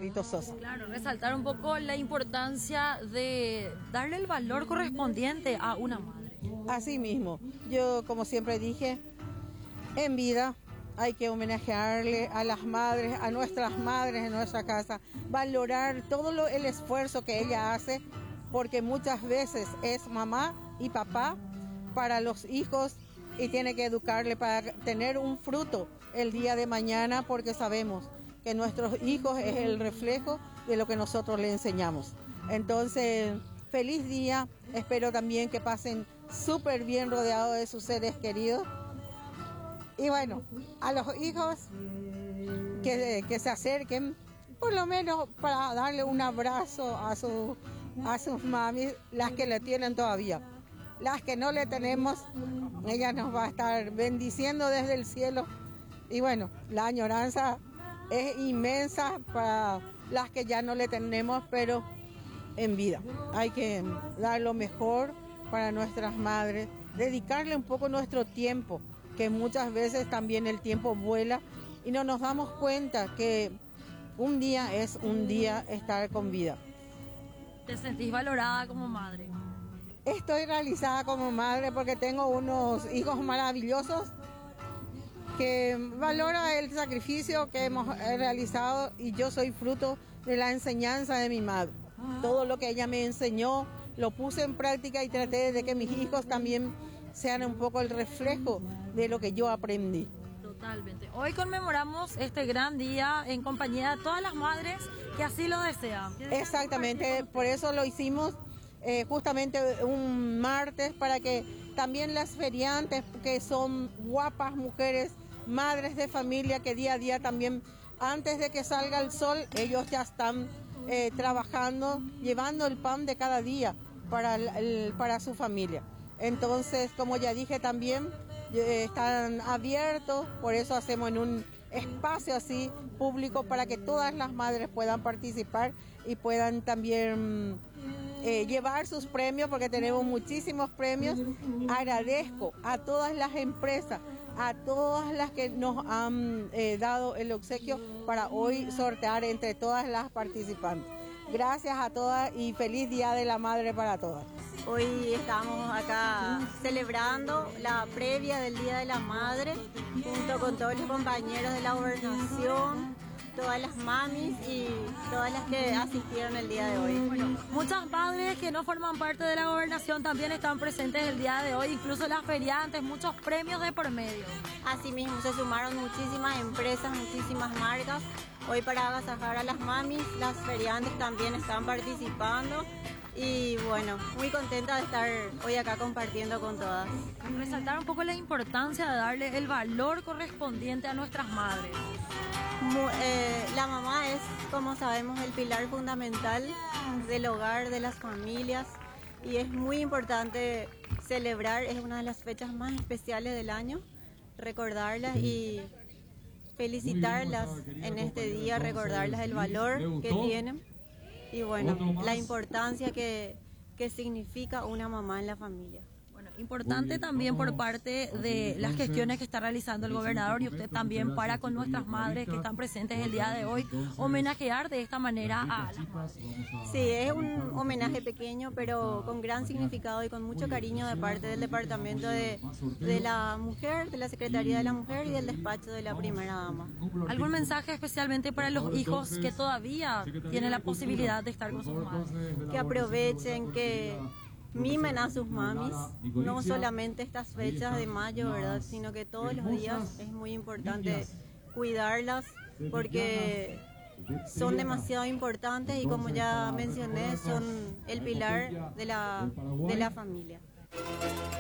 Margarito Sosa. Claro, resaltar un poco la importancia de darle el valor correspondiente a una madre. Así mismo, yo como siempre dije, en vida hay que homenajearle a las madres, a nuestras madres en nuestra casa, valorar todo el esfuerzo que ella hace, porque muchas veces es mamá y papá para los hijos y tiene que educarle para tener un fruto el día de mañana, porque sabemos que nuestros hijos es el reflejo de lo que nosotros le enseñamos. Entonces, feliz día, espero también que pasen súper bien rodeados de sus seres queridos. Y bueno, a los hijos que se acerquen, por lo menos para darle un abrazo a sus mamis, las que le tienen todavía. Las que no le tenemos, ella nos va a estar bendiciendo desde el cielo. Y bueno, la añoranza es inmensa para las que ya no le tenemos, pero en vida. Hay que dar lo mejor para nuestras madres, dedicarle un poco nuestro tiempo, que muchas veces también el tiempo vuela y no nos damos cuenta que un día es un día estar con vida. ¿Te sentís valorada como madre? Estoy realizada como madre porque tengo unos hijos maravillosos que valora el sacrificio que hemos realizado, y yo soy fruto de la enseñanza de mi madre. Todo lo que ella me enseñó lo puse en práctica y traté de que mis hijos también sean un poco el reflejo de lo que yo aprendí. Totalmente. Hoy conmemoramos este gran día en compañía de todas las madres que así lo desean. Exactamente, por eso lo hicimos justamente un martes, para que también las feriantes, que son guapas mujeres, madres de familia, que día a día también, antes de que salga el sol, ellos ya están trabajando, llevando el pan de cada día para su familia. Entonces, como ya dije también, están abiertos, por eso hacemos en un espacio así público para que todas las madres puedan participar y puedan también llevar sus premios, porque tenemos muchísimos premios. Agradezco a todas las empresas, a todas las que nos han dado el obsequio para hoy sortear entre todas las participantes. Gracias a todas y feliz Día de la Madre para todas. Hoy estamos acá celebrando la previa del Día de la Madre junto con todos los compañeros de la gobernación, todas las mamis y todas las que asistieron el día de hoy. Bueno, muchas madres que no forman parte de la gobernación también están presentes el día de hoy, incluso las feriantes, muchos premios de por medio. Asimismo se sumaron muchísimas empresas, muchísimas marcas. Hoy para agasajar a las mamis, las feriantes también están participando. Y bueno, muy contenta de estar hoy acá compartiendo con todas. Resaltar un poco la importancia de darle el valor correspondiente a nuestras madres. La mamá es, como sabemos, el pilar fundamental del hogar, de las familias, y es muy importante celebrar, es una de las fechas más especiales del año, recordarlas y felicitarlas en este día, recordarlas el valor que tienen. Y bueno, la importancia que significa una mamá en la familia. Bueno, importante también por parte de las gestiones que está realizando el gobernador y usted también para con nuestras madres que están presentes el día de hoy, homenajear de esta manera a las madres. Sí, es un homenaje pequeño, pero con gran significado y con mucho cariño de parte del Departamento de la Mujer, de la Secretaría de la Mujer y del despacho de la Primera Dama. ¿Algún mensaje especialmente para los hijos que todavía tienen la posibilidad de estar con sus madres? Que aprovechen, que mimen a sus mamis, no solamente estas fechas de mayo, ¿verdad?, sino que todos los días es muy importante cuidarlas, porque son demasiado importantes y, como ya mencioné, son el pilar de la familia.